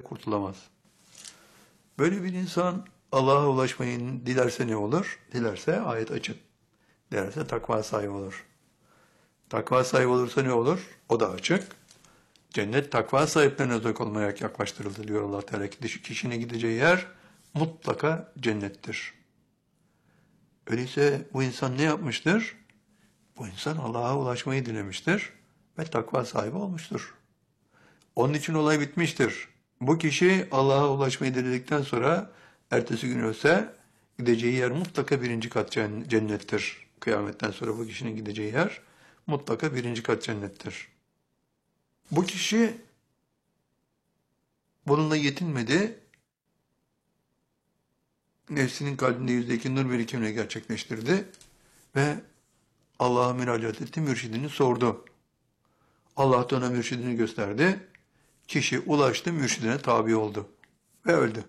kurtulamaz. Böyle bir insan Allah'a ulaşmayı dilerse ne olur? Dilerse ayet açık. Dilerse takva sahibi olur. Takva sahibi olursa ne olur? O da açık. Cennet takva sahiplerine özel olmayarak yaklaştırıldı diyor Allah Teala. Kişinin gideceği yer mutlaka cennettir. Öyleyse bu insan ne yapmıştır? Bu insan Allah'a ulaşmayı dilemiştir ve takva sahibi olmuştur. Onun için olay bitmiştir. Bu kişi Allah'a ulaşmayı diledikten sonra ertesi gün ölse gideceği yer mutlaka birinci kat cennettir. Kıyametten sonra bu kişinin gideceği yer mutlaka birinci kat cennettir. Bu kişi bununla yetinmedi. Nefsinin kalbinde yüzdeki nur birikimini gerçekleştirdi ve Allah'a müracaat etti, mürşidini sordu. Allah da ona mürşidini gösterdi. Kişi ulaştı, mürşidine tabi oldu ve öldü.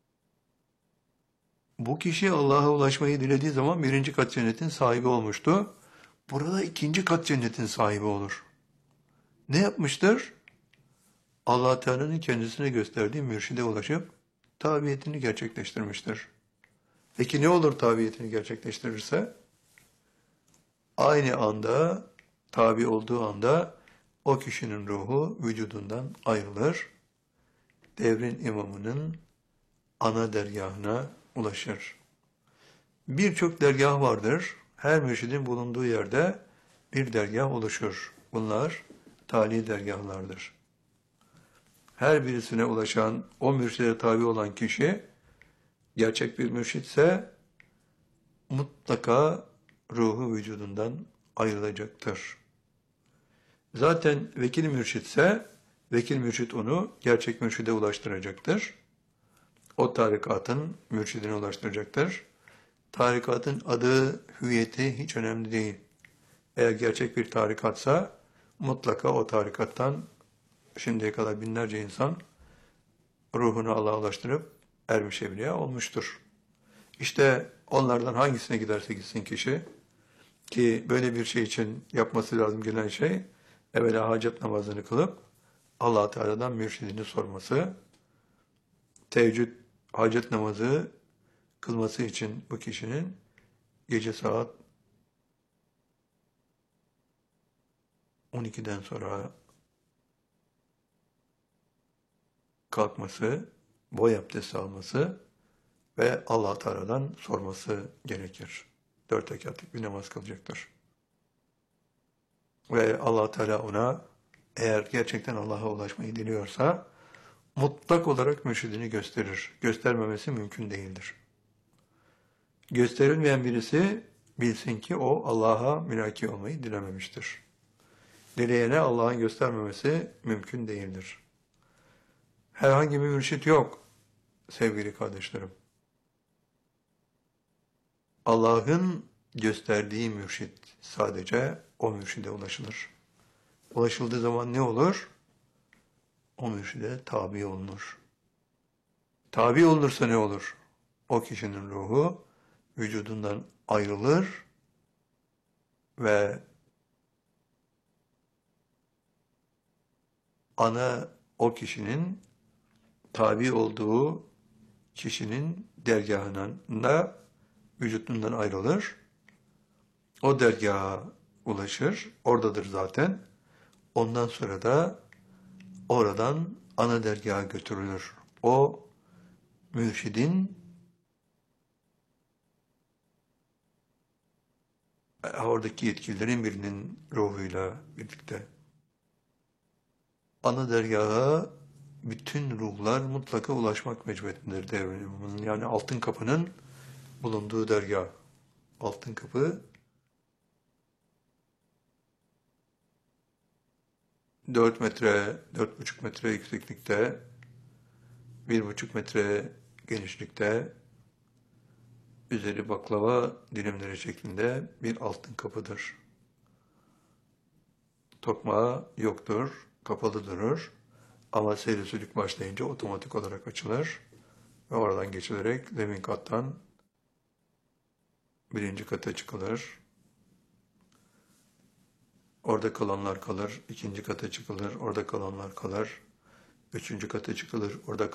Bu kişi Allah'a ulaşmayı dilediği zaman birinci kat cennetin sahibi olmuştu. Burada ikinci kat cennetin sahibi olur. Ne yapmıştır? Allah Teala'nın kendisine gösterdiği mürşide ulaşıp tabiyetini gerçekleştirmiştir. Peki ne olur tabiyetini gerçekleştirirse? Aynı anda, tabi olduğu anda o kişinin ruhu vücudundan ayrılır. Devrin imamının ana dergahına ulaşır. Birçok dergah vardır. Her mürşidin bulunduğu yerde bir dergah oluşur. Bunlar tali dergahlardır. Her birisine ulaşan, o mürşide tabi olan kişi, gerçek bir mürşitse mutlaka ruhu vücudundan ayrılacaktır. Zaten vekil mürşitse, vekil mürşit onu gerçek mürşide ulaştıracaktır. O tarikatın mürşidine ulaştıracaktır. Tarikatın adı, hüviyeti hiç önemli değil. Eğer gerçek bir tarikatsa mutlaka o tarikattan şimdiye kadar binlerce insan ruhunu Allah'a ulaştırıp ermiş evliya olmuştur. İşte onlardan hangisine giderse gitsin kişi, ki böyle bir şey için yapması lazım gelen şey, evvela hacet namazını kılıp Allah Teala'dan mürşidini sorması, teheccüd hacet namazı kılması için bu kişinin gece saat 12'den sonra kalkması, boy abdesti alması ve Allah Teala'dan sorması gerekir. 4 rekatlık bir namaz kılacaktır. Ve Allah Teala ona eğer gerçekten Allah'a ulaşmayı diliyorsa mutlak olarak mürşidini gösterir. Göstermemesi mümkün değildir. Gösterilmeyen birisi bilsin ki o Allah'a mülaki olmayı dilememiştir. Dileyene Allah'ın göstermemesi mümkün değildir. Herhangi bir mürşit yok sevgili kardeşlerim. Allah'ın gösterdiği mürşit, sadece o mürşide ulaşılır. Ulaşıldığı zaman ne olur? O mürşide tabi olunur. Tabi olunursa ne olur? O kişinin ruhu vücudundan ayrılır ve o kişinin tabi olduğu kişinin dergahına vücudundan ayrılır. O dergaha ulaşır. Oradadır zaten. Ondan sonra da oradan ana dergaha götürülür. O mürşidin oradaki yetkililerin birinin ruhuyla birlikte. Ana dergaha bütün ruhlar mutlaka ulaşmak mecburiyetindedir devrin imamının. Yani altın kapının bulunduğu dergah. Altın kapı 4 metre, 4,5 metre yükseklikte, 1,5 metre genişlikte, üzeri baklava dilimleri şeklinde bir altın kapıdır. Tokmağı yoktur, kapalı durur ama seyri sülük başlayınca otomatik olarak açılır ve oradan geçilerek zemin kattan birinci kata çıkılır. Orada kalanlar kalır, ikinci kata çıkılır, orada kalanlar kalır, üçüncü kata çıkılır, orada